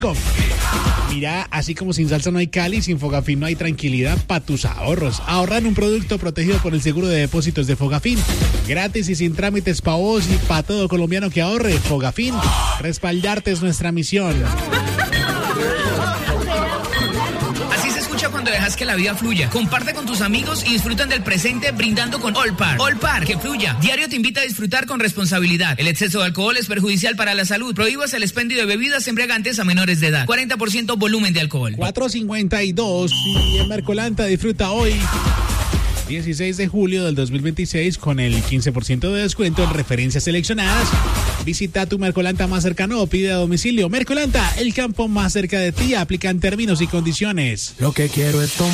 Mira, así como sin salsa no hay Cali, sin Fogafín no hay tranquilidad para tus ahorros. Ahorra en un producto protegido por el seguro de depósitos de Fogafín. Gratis y sin trámites para vos y para todo colombiano que ahorre. Fogafín, respaldarte es nuestra misión. Cuando dejas que la vida fluya. Comparte con tus amigos y disfrutan del presente brindando con All Par. All Par, que fluya. Diario te invita a disfrutar con responsabilidad. El exceso de alcohol es perjudicial para la salud. Prohíbas el expendio de bebidas embriagantes a menores de edad. 40% volumen de alcohol. 4.52 y en Mercolanta disfruta hoy 16 de julio del 2026 con el 15% de descuento en referencias seleccionadas. Visita tu Mercolanta más cercano o pide a domicilio. Mercolanta, el campo más cerca de ti. Aplican términos y condiciones. Lo que quiero es tomar.